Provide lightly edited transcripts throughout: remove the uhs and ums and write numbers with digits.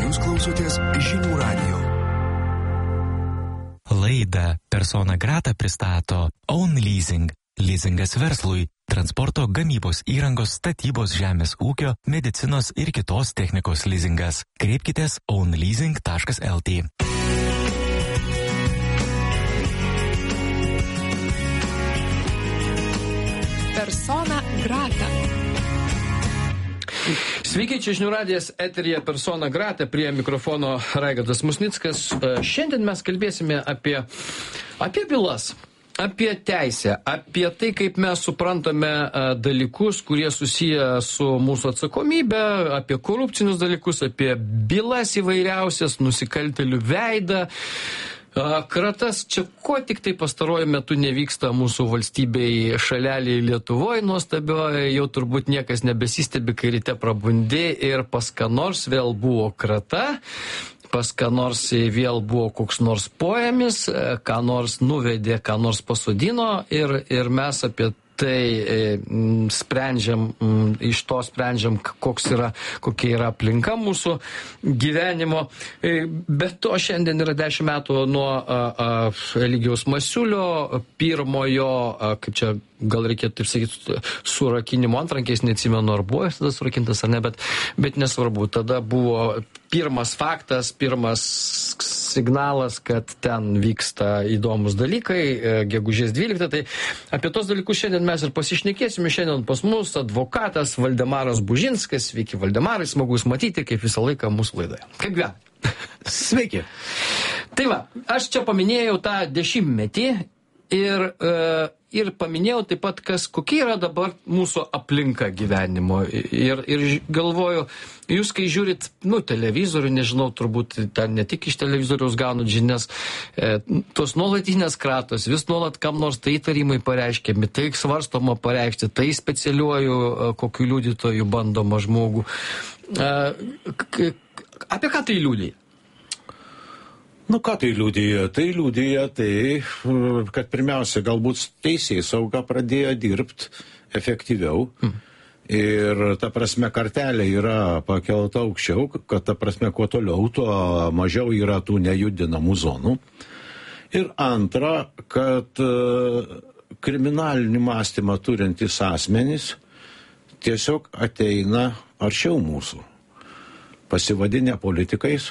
Jūs klausotės Žinių radijo. Laidą Persona Grata pristato Own Leasing. Leasingas verslui, transporto, gamybos įrangos, statybos, žemės ūkio, medicinos ir kitos technikos leasingas. Kreipkitės ownleasing.lt. Persona Grata. Sveiki, čia Žinių radijas, eteryje Persona Grata, prie mikrofono Raigardas Musnickas. Šiandien mes kalbėsime apie bylas, apie teisę, apie tai, kaip mes suprantame dalykus, kurie susiję su mūsų atsakomybė, apie korupcinius dalykus, apie bylas įvairiausias, nusikaltėlių veidą. Kratas, čia ko tik tai pastaruoju metu nevyksta mūsų valstybei šaleliai Lietuvoje nuostabioje, jau turbūt niekas nebesistebi, kai ryte prabundi ir pas ką nors vėl buvo krata, pas ką nors vėl buvo koks nors poemis, ką nors nuvedė, ką nors pasodino ir mes apie tai sprendžiam, iš to sprendžiam, kokia yra aplinka mūsų gyvenimo. Bet to šiandien yra 10 metų nuo Eligijaus Masiulio pirmojo, kaip čia gal reikėtų taip sakyti, surakinimo antrankiais, neatsimenu, ar buvo tada surakintas ar ne, bet nesvarbu. Tada buvo pirmas faktas, pirmas signalas, kad ten vyksta įdomus dalykai, gegužės 12. Tai apie tos dalykus šiandien mes ir pasišnekėsime. Šiandien pas mus advokatas Valdemaras Bužinskas. Sveiki, Valdemarai, smagu jūs matyti, kaip visą laiką mūsų laidoje. Kaip gyvena? Sveiki. Tai va, aš čia paminėjau tą 10-metį ir paminėjau taip pat, kokia yra dabar mūsų aplinka gyvenimo. Ir galvoju, jūs kai žiūrit, televizorių, nežinau, turbūt ten ne tik iš televizoriaus gaunat žinias, tos nuolatinės kratos, vis nuolat kam nors tai įtarimai pareiškiami, tai svarstoma pareikšti, tai specialiuoju kokiu liudytoju bandoma žmogų. Apie ką tai liudija? Ką tai liudija? Tai liudija kad pirmiausia, galbūt teisėsauga pradėjo dirbti efektyviau ir, ta prasme, kartelė yra pakelta aukščiau, kad, ta prasme, kuo toliau, tuo mažiau yra tų nejudinamų zonų. Ir antra, kad kriminalinį mąstymą turintys asmenys tiesiog ateina arčiau mūsų, pasivadinę politikais,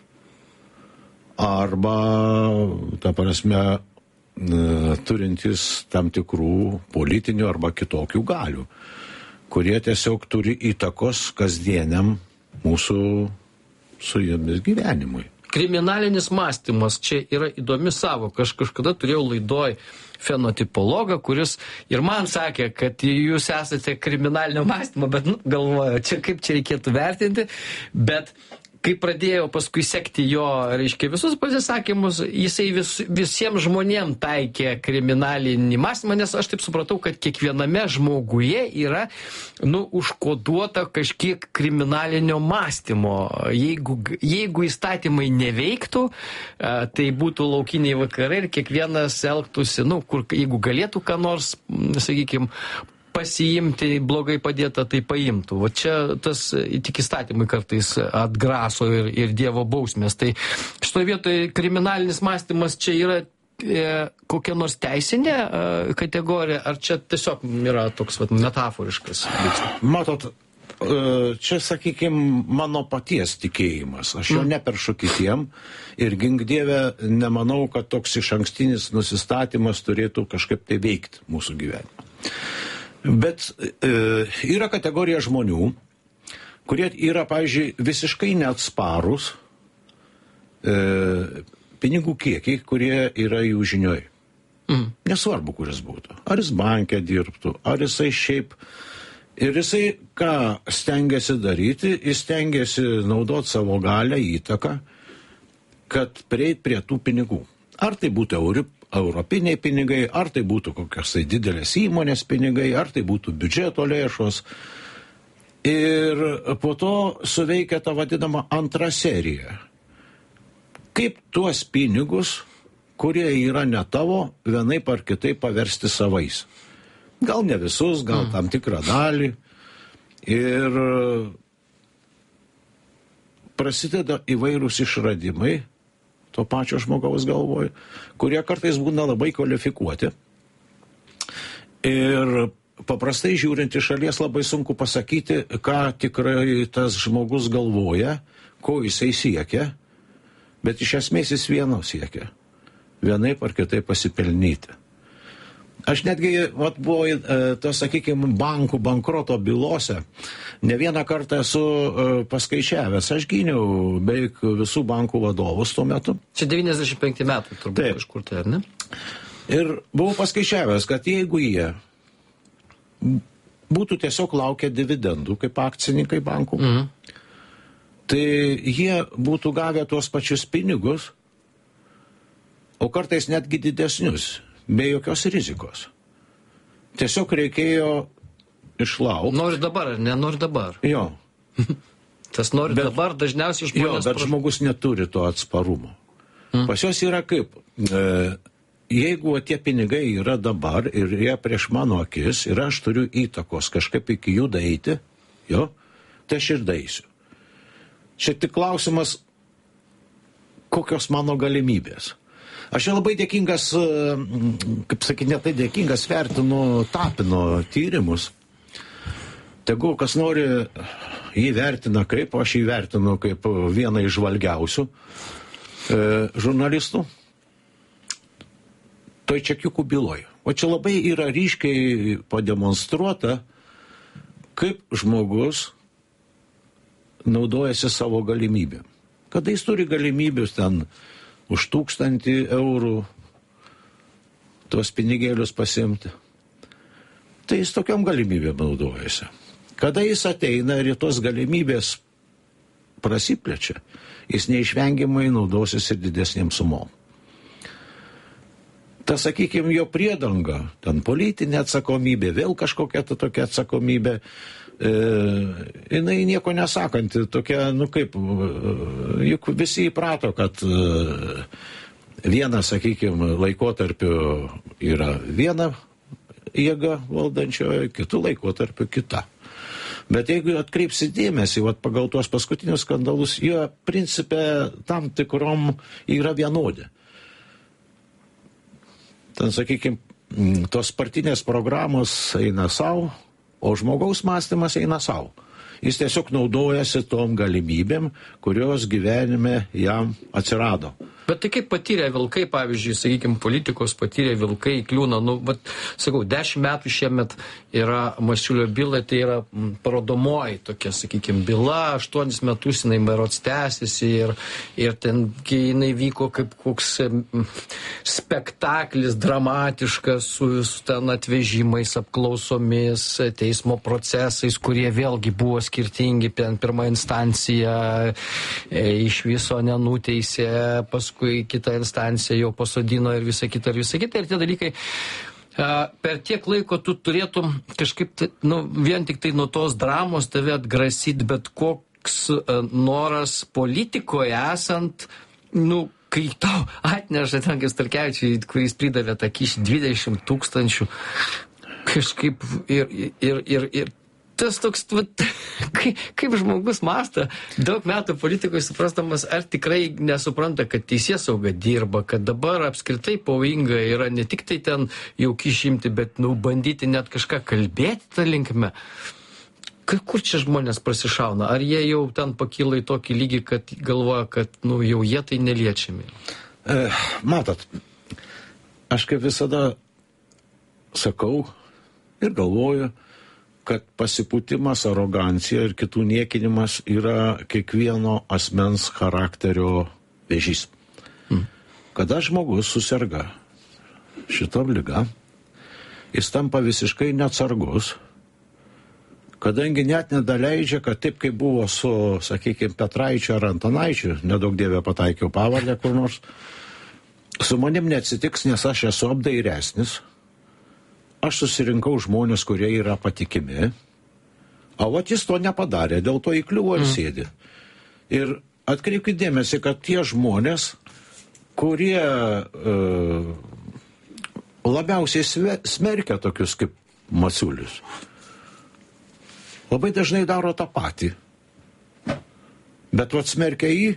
arba, ta prasme, turintys tam tikrų politinių arba kitokių galių, kurie tiesiog turi įtakos kasdieniam mūsų su jomis gyvenimui. Kriminalinis mąstymas čia yra įdomi savoka. Aš kažkada turėjau laidoj fenotipologą, kuris ir man sakė, kad jūs esate kriminalinio mąstymo, bet galvoju, kaip čia reikėtų vertinti, bet kai pradėjau paskui sekti jo, visus pasisakymus, jisai visiems žmonėms taikė kriminalinį mąstymą, nes aš taip supratau, kad kiekviename žmoguje yra, užkoduota kažkiek kriminalinio mąstymo. Jeigu įstatymai neveiktų, tai būtų laukiniai vakarai ir kiekvienas elgtųsi, jeigu galėtų ką nors, sakykime, pasiimti, blogai padėta, tai paimtų. Va čia tas tik įstatymai kartais atgraso ir Dievo bausmės. Tai šitoje vietoje kriminalinis mąstymas čia yra kokia nors teisinė kategorija, ar čia tiesiog yra toks metaforiškas? Matot, čia, sakykime, mano paties tikėjimas. Aš jo neperšu kitiem ir, gink Dieve, nemanau, kad toks išankstinis nusistatymas turėtų kažkaip tai veikti mūsų gyvenimą. Bet yra kategorija žmonių, kurie yra, pavyzdžiui, visiškai neatsparūs pinigų kiekiai, kurie yra jų žinioj. Nesvarbu, kuris būtų. Ar jis bankė dirbtų, ar jisai šiaip. Ir jisai ką stengiasi daryti, jis stengiasi naudoti savo galią, įtaką, kad prieit prie tų pinigų. Ar tai būtų europiniai pinigai, ar tai būtų kokios tai didelės įmonės pinigai, ar tai būtų biudžeto lėšos. Ir po to suveikia ta vadinama antra serija. Kaip tuos pinigus, kurie yra ne tavo, vienaip ar kitaip paversti savais. Gal ne visus, gal tam tikrą dalį. Ir prasideda įvairūs išradimai to pačio žmogaus galvoj, kurie kartais būna labai kvalifikuoti. Ir paprastai žiūrint iš šalies labai sunku pasakyti, ką tikrai tas žmogus galvoja, ko jisai siekia, bet iš esmės jis vieno siekia. Vienaip ar kitaip pasipelnyti. Aš netgi, buvo, sakykime, bankų bankroto bylose, ne vieną kartą esu paskaičiavęs. Aš gyniau beveik visų bankų vadovus tuo metu. Čia 95 metų turbūt. Taip. Kažkur tai, ar ne? Ir buvau paskaičiavęs, kad jeigu jie būtų tiesiog laukę dividendų kaip akcininkai bankų, tai jie būtų gavę tuos pačius pinigus, o kartais netgi didesnius, be jokios rizikos. Tiesiog reikėjo išlaukti. Nori dabar, ar ne? Nori dabar. Jo. Tas nori dabar dažniausiai žmonės... Jo, bet žmogus neturi to atsparumo. Pas jos yra kaip, jeigu tie pinigai yra dabar ir jie prieš mano akis ir aš turiu įtakos kažkaip iki jų daeiti, jo, tai aš ir daeisiu. Čia tik klausimas, kokios mano galimybės. Aš jau labai dėkingas, kaip sakyti, netai dėkingas, vertinu Tapino tyrimus. Tegu kas nori, jį vertina kaip, aš jį vertinu kaip vieną iš žvalgiausių žurnalistų. Toj čekiukų byloj. O čia labai yra ryškiai pademonstruota, kaip žmogus naudojasi savo galimybėm. Kada jis turi galimybės ten už 1000 eurų tuos pinigėlius pasimti, tai jis tokiam galimybėm naudojasi. Kada jis ateina ir tos galimybės prasiplečia, jis neišvengiamai naudosis ir didesnėm sumom. Ta, sakykime, jo priedanga, ten politinė atsakomybė, vėl kažkokia tokia atsakomybė, jinai nieko nesakanti, tokia, kaip, juk visi įprato, kad viena, sakykime, laikotarpiu yra viena jėga valdančioje, kitų laikotarpiu kita. Bet jeigu atkreipsi dėmesį, pagal tuos paskutinius skandalus, jie principe tam tikrom yra vienodi. Ten, sakykime, tos partinės programos eina savo, o žmogaus mąstymas eina savo. Jis tiesiog naudojasi tom galimybėm, kurios gyvenime jam atsirado. Bet tai kaip patyrė vilkai, pavyzdžiui, sakykime, politikos patyrė vilkai kliūna, sakau, 10 metų šiemet yra Masiulio byla, tai yra parodomoji tokia, sakykime, byla, 8 metus jinai berods tęsiasi ir ten jinai vyko kaip koks spektaklis dramatiškas su ten atvežimais, apklausomis, teismo procesais, kurie vėlgi buvo skirtingi, pirma instancija iš viso nenuteisė, paskui kitą instanciją jau pasodino ir visa kita. Ir tie dalykai, per tiek laiko tu turėtum kažkaip, vien tik tai nuo tos dramos tave atgrasyti, bet koks noras politikoje esant, kai tau atneša ten Starkevičiui, kuris pridavė tą kyšį 20 000, kažkaip ir tas toks, kaip žmogus mąsto, daug metų politikoje suprastamas, ar tikrai nesupranta, kad teisėsauga dirba, kad dabar apskritai pavojinga yra ne tik tai ten jau kyšimti, bet bandyti net kažką kalbėti tą linkme. Kur čia žmonės prasišauna? Ar jie jau ten pakyla į tokį lygį, kad galvoja, kad jau jie tai neliečiami? Matot, aš kaip visada sakau ir galvoju, kad pasipūtimas, arogancija ir kitų niekinimas yra kiekvieno asmens charakterio vėžys. Kada žmogus susirga šitom liga, jis tampa visiškai neatsargus, kadangi net nedaleidžia, kad taip kaip buvo su, sakykime, Petraičiu ar Antanaičiu, nedaug dievė pataikiau pavardę kur nors, su manim neatsitiks, nes aš esu apdairesnis. Aš susirinkau žmonės, kurie yra patikimi, o jis to nepadarė, dėl to įkliuvo ir sėdi. Ir atkreipkite dėmesį, kad tie žmonės, kurie labiausiai smerkia tokius kaip Masiulis, labai dažnai daro tą patį. Bet vat smerkia jį,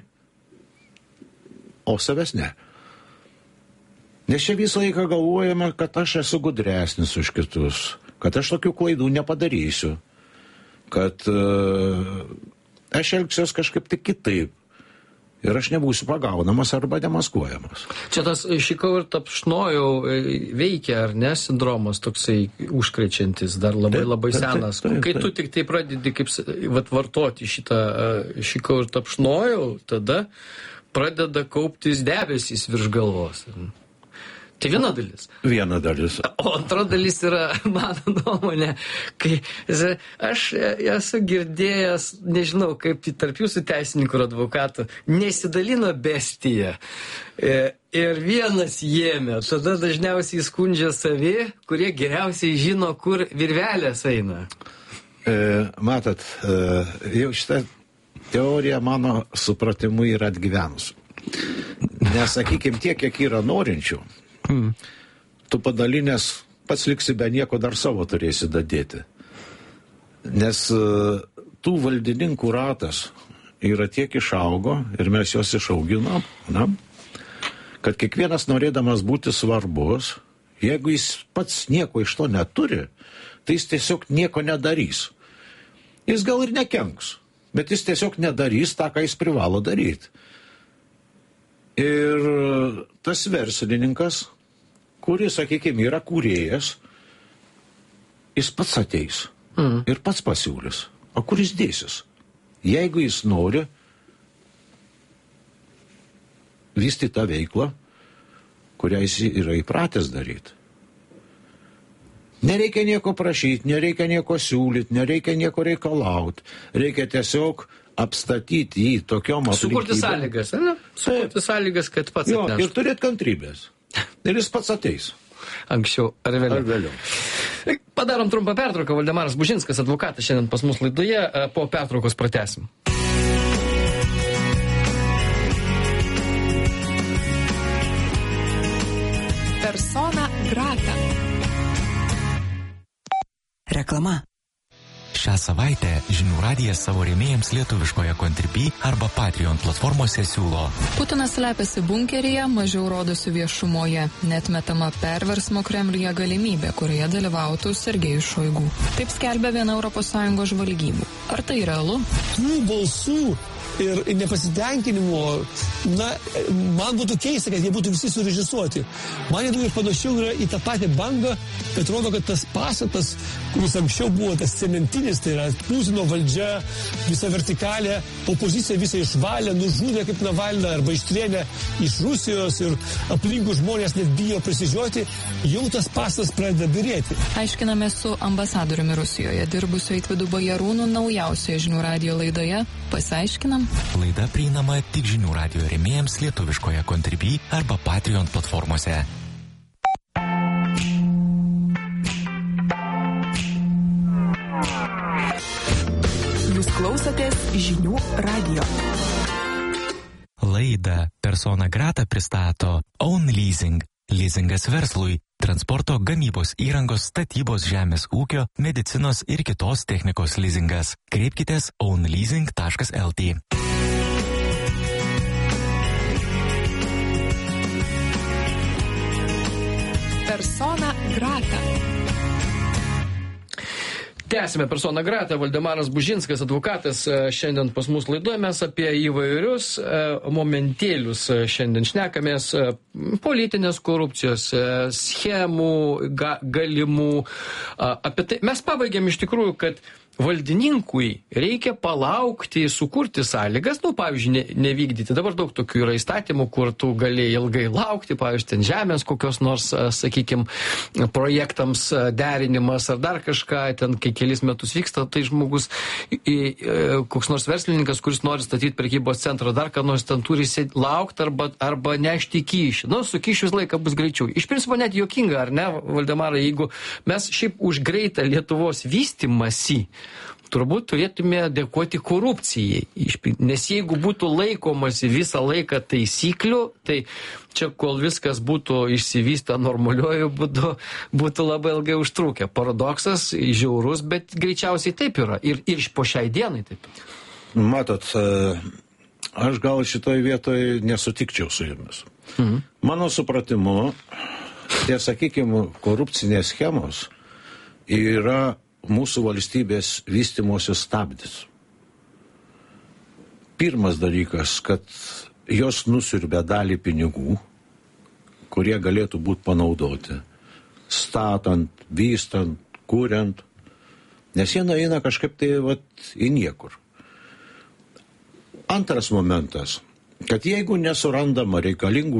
o savęs ne. Nes čia visą laiką galvojame, kad aš esu gudresnis už kitus, kad aš tokių klaidų nepadarysiu, kad aš elgsiuos kažkaip tik kitaip ir aš nebūsiu pagaunamas arba demaskuojamas. Čia tas šikau ir tapšnojau veikia, ar ne, sindromas toksai užkrečiantis, dar labai senas. Kai tu tik tai pradedi kaip vartoti šitą šikau ir tapšnojau, tada pradeda kauptis debesys virš galvos. Tai viena dalis. Viena dalis. O antra dalis yra, mano nuomonė, kai aš esu girdėjęs, nežinau, kaip tarp jūsų teisininkų ir advokatų, nesidalino bestija. Ir vienas jėmė, tada dažniausiai skundžia savi, kurie geriausiai žino, kur virvelės eina. Matot, jau šitą teoriją mano supratimu yra atgyvenusi. Nes, sakykime, tiek, kiek yra norinčių, tu padalinės pats liksi be nieko, dar savo turėsi dadėti. Nes tų valdininkų ratas yra tiek išaugo ir mes juos išauginom, kad kiekvienas norėdamas būti svarbus, jeigu jis pats nieko iš to neturi, tai jis tiesiog nieko nedarys. Jis gal ir nekenks, bet jis tiesiog nedarys tą, ką jis privalo daryti. Ir tas verslininkas, kuris, sakykime, yra kūrėjas, jis pats ateis ir pats pasiūlys. O kur jis dėsis? Jeigu jis nori vystyti tą veiklą, kurią jis yra įpratęs daryti. Nereikia nieko prašyti, nereikia nieko siūlyti, nereikia nieko reikalauti. Reikia tiesiog apstatyti jį tokiom aplinkybėm. Sukurti sąlygas, ne? Sukurti sąlygas, kad pats atneštų. Ir turėti kantrybės. Ir jis pats ateis. Anksčiau ar vėliau. Padarom trumpą pertrauką. Valdemaras Bužinskas, advokatas, šiandien pas mus laidoje. Po pertraukos pratęsim. Persona grata. Reklama. Šią savaitę Žinių radijas savo rėmėjams lietuviškoje Contribui arba Patreon platformose siūlo. Putinas slepiasi bunkeryje, mažiau rodosi viešumoje. Neatmetama perversmo Kremliuje galimybė, kurioje dalyvautų Sergejus Šoigu. Taip skelbia viena ES žvalgybų. Ar tai realu? Tų balsų ir nepasitenkinimo, man būtų keista, kad jie būtų visi surežisuoti. Man įdomu ir panašiau yra į tą patį bangą, bet rodo, kad tas pastatas, kuris anksčiau buvo tas cementinis, tai yra Putino valdžia, visa vertikalė, opozicija visą išvalė, nužudė kaip Navalną arba ištrėnė iš Rusijos ir aplinkų žmonės net bijo prisižioti, jau tas pastatas pradeda birėti. Aiškiname su ambasadoriumi Rusijoje dirbusiu Eitvydu Bajarūnu naujausioje Žinių radijo laidoje. Pasiaiškinam. Laida prieinama tik Žinių radijo rėmėjams lietuviškoje Contribui arba Patreon platformose. Jūs klausotės Žinių radijo. Laidą Persona grata pristato Own Leasing. Leasingas verslui, transporto, gamybos įrangos, statybos, žemės ūkio, medicinos ir kitos technikos leasingas. Kreipkitės ownleasing.lt. Persona grata. Tęsime Persona grata. Valdemaras Bužinskas, advokatas, šiandien pas mus laidoje. Mes apie įvairius momentėlius šiandien šnekamės. Politinės korupcijos, schemų, galimų. Apie tai mes pabaigėm iš tikrųjų, kad valdininkui reikia palaukti, sukurti sąlygas, pavyzdžiui, nevykdyti. Dabar daug tokių yra įstatymų, kur tu gali ilgai laukti, pavyzdžiui, ten žemės kokios nors, sakykime, projektams derinimas ar dar kažką, ten kai kelis metus vyksta, tai žmogus, koks nors verslininkas, kuris nori statyti prekybos centrą, dar ką nors ten turi laukti arba nešti kyšį. Su kyšiu visą laiką bus greičiau. Iš principo net juokinga, ar ne, Valdemarai, jeigu mes šiaip už greitą Lietuvos vystymąsi turbūt turėtume dėkoti korupcijai. Nes jeigu būtų laikomasi visą laiką taisyklių, tai čia kol viskas būtų išsivystę normaliuoju būdu, būtų labai ilgai užtrukę. Paradoksas, žiaurus, bet greičiausiai taip yra. Ir po šiai dienai taip. Matot, aš gal šitoj vietoj nesutikčiau su jumis. Mano supratimu, tie, sakykime, korupcinės schemos yra mūsų valstybės vystimosi stabdis. Pirmas dalykas, kad jos nusiurbia dalį pinigų, kurie galėtų būti panaudoti, statant, vystant, kuriant, nes jie eina kažkaip tai į niekur. Antras momentas, kad jeigu nesurandama reikalingų